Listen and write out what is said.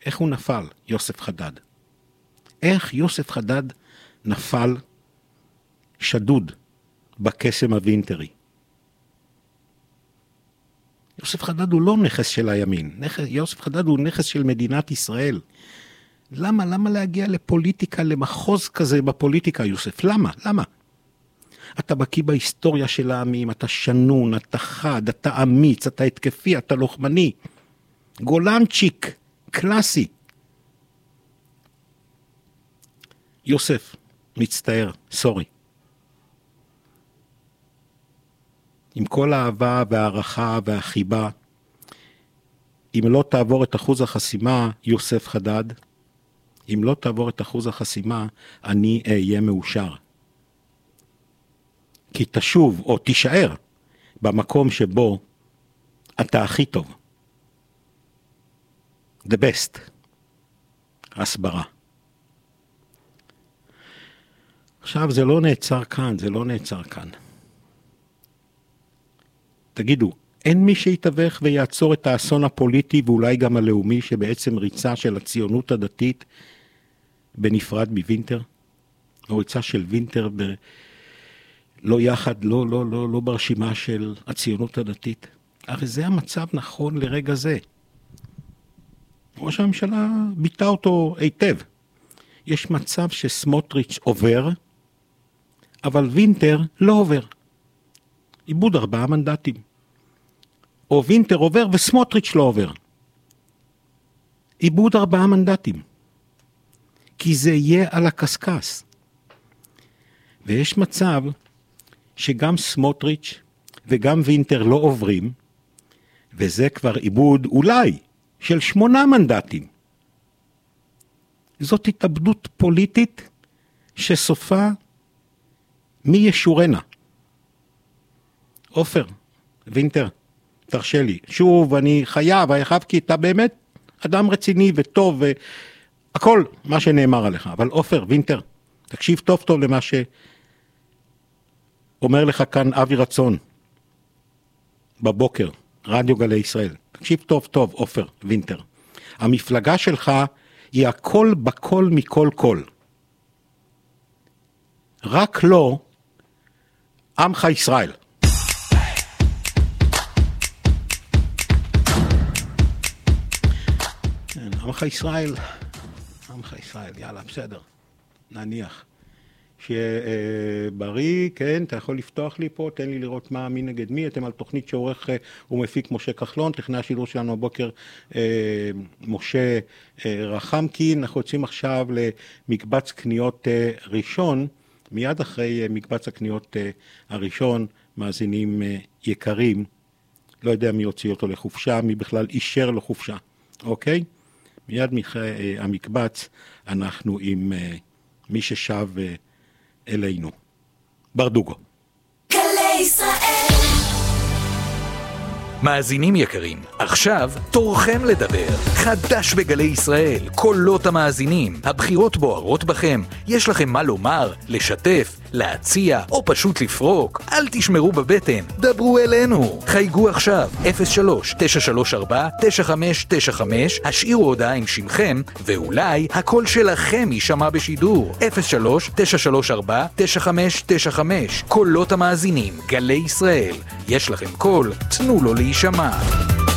איך הוא נפל, יוסף חדד? איך יוסף חדד נפל שדוד בקסם הווינטרי? יוסף חדד הוא לא נכס של הימין. יוסף חדד הוא נכס של מדינת ישראל. למה להגיע לפוליטיקה, למחוז כזה בפוליטיקה, יוסף? למה? אתה בקיא בהיסטוריה של העמים, אתה שנון, אתה חד, אתה אמיץ, אתה התקפי, אתה לוחמני. גולנצ'יק, קלאסי. יוסף, מצטער, סורי. עם כל האהבה והערכה והחיבה, אם לא תעבור את אחוז החסימה, יוסף חדד, אם לא תעבור את אחוז החסימה, אני אהיה מאושר. כי תשוב או תישאר במקום שבו אתה הכי טוב. The best. הסברה. עכשיו זה לא נעצר כאן. תגידו, אין מי שיתווך ויעצור את האסון הפוליטי ואולי גם הלאומי שבעצם ריצה של הציונות הדתית בנפרד מווינטר? או ריצה של וינטר לא יחד, לא ברשימה של הציונות הדתית. הרי זה המצב נכון לרגע זה. ראש הממשלה ביטא אותו היטב. יש מצב שסמוטריץ' עובר, אבל וינטר לא עובר. איבוד 4 מנדטים. או וינטר עובר וסמוטריץ' לא עובר. איבוד 4 מנדטים. כי זה יהיה על הקסקס. ויש מצב שגם סמוטריץ' וגם וינטר לא עוברים, וזה כבר איבוד אולי של 8 מנדטים. זאת התאבדות פוליטית שסופה מי ישורנה. עופר, וינטר, תרשה לי. שוב, אני חייב כי אתה באמת אדם רציני וטוב, והכל מה שנאמר עליך. אבל עופר, וינטר, תקשיב טוב למה שאומר לך כאן אבי רצון, בבוקר, רדיו גלי ישראל. תקשיב טוב, עופר, וינטר. המפלגה שלך היא הכל בכל מכל כל. רק לא עמך ישראל. כן, עמך ישראל, יאללה, בסדר, נניח. שבריא, כן, אתה יכול לפתוח לי פה, תן לי לראות מי נגד מי, אתם על תוכנית שעורך ומפיק משה כחלון, טכנאי השידור שלנו הבוקר משה רחמקין. אנחנו יוצאים עכשיו למקבץ קניות ראשון, מיד אחרי מקבץ הקניות הראשון, מאזינים יקרים, לא יודע מי הוציא אותו לחופשה, מי בכלל אישר לו חופשה, אוקיי? מיד המקבץ אנחנו עם מי ששב אלינו. ברדוגו. גלי ישראל. מאזינים יקרים, עכשיו תורכם לדבר. חדש בגלי ישראל, קולות המאזינים, הבחירות בוערות בכם, יש לכם מה לומר, לשתף, להציע או פשוט לפרוק. אל תשמרו בבטן, דברו אלינו. חייגו עכשיו 03-934-9595, השאירו הודעה עם שמכם ואולי הקול שלכם יישמע בשידור. 03-934-9595, קולות המאזינים, גלי ישראל. יש לכם קול, תנו לו להישמע.